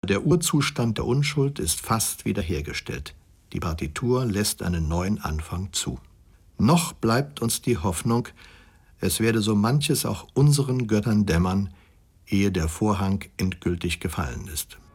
der Urzustand der Unschuld ist fast wiederhergestellt. Die Partitur lässt einen neuen Anfang zu. Noch bleibt uns die Hoffnung, es werde so manches auch unseren Göttern dämmern, ehe der Vorhang endgültig gefallen ist.